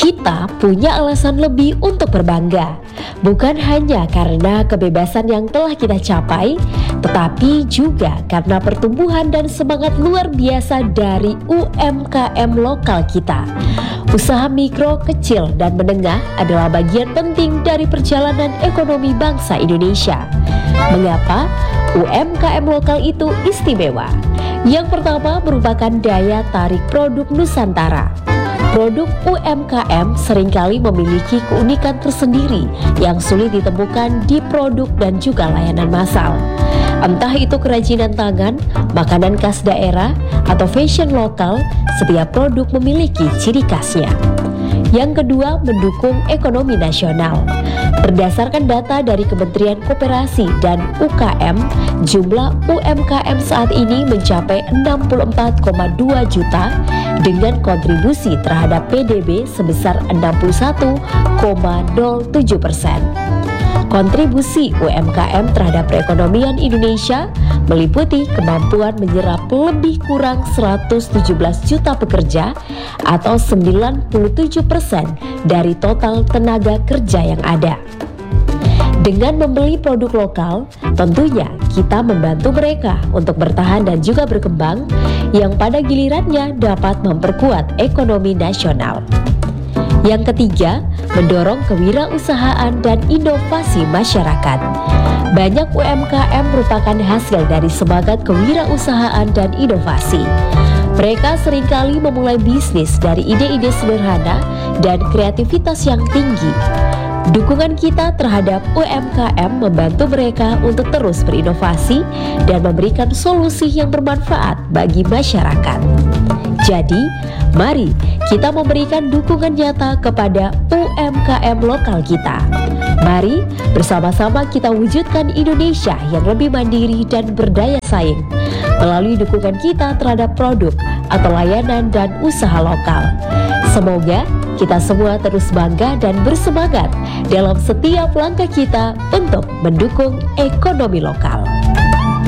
Kita punya alasan lebih untuk berbangga, bukan hanya karena kebebasan yang telah kita capai, tetapi juga karena pertumbuhan dan semangat luar biasa dari UMKM lokal kita. Usaha mikro, kecil, dan menengah adalah bagian penting dari perjalanan ekonomi bangsa Indonesia. Mengapa UMKM lokal itu istimewa? Yang pertama merupakan daya tarik produk Nusantara. Produk UMKM seringkali memiliki keunikan tersendiri yang sulit ditemukan di produk dan juga layanan massal. Entah itu kerajinan tangan, makanan khas daerah, atau fashion lokal, setiap produk memiliki ciri khasnya. Yang kedua, mendukung ekonomi nasional. Berdasarkan data dari Kementerian Koperasi dan UKM, jumlah UMKM saat ini mencapai 64,2 juta dengan kontribusi terhadap PDB sebesar 61,07%. Kontribusi UMKM terhadap perekonomian Indonesia meliputi kemampuan menyerap lebih kurang 117 juta pekerja atau 97% dari total tenaga kerja yang ada. Dengan membeli produk lokal, tentunya kita membantu mereka untuk bertahan dan juga berkembang, yang pada gilirannya dapat memperkuat ekonomi nasional. Yang ketiga, mendorong kewirausahaan dan inovasi masyarakat. Banyak UMKM merupakan hasil dari semangat kewirausahaan dan inovasi. Mereka seringkali memulai bisnis dari ide-ide sederhana dan kreativitas yang tinggi. Dukungan kita terhadap UMKM membantu mereka untuk terus berinovasi dan memberikan solusi yang bermanfaat bagi masyarakat. Jadi, mari kita memberikan dukungan nyata kepada UMKM lokal kita. Mari bersama-sama kita wujudkan Indonesia yang lebih mandiri dan berdaya saing melalui dukungan kita terhadap produk atau layanan dan usaha lokal. Semoga kita semua terus bangga dan bersemangat dalam setiap langkah kita untuk mendukung ekonomi lokal.